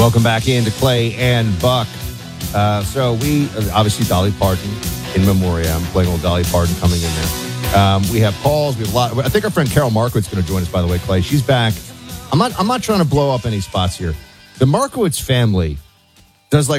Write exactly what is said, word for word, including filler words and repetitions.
Welcome back into Clay and Buck. Uh, so we, obviously, Dolly Parton in memoriam. I'm playing old Dolly Parton coming in there. Um, we have calls. We have a lot. I think our friend Carol Markowitz is going to join us, by the way, Clay. She's back. I'm not, I'm not trying to blow up any spots here. The Markowitz family does like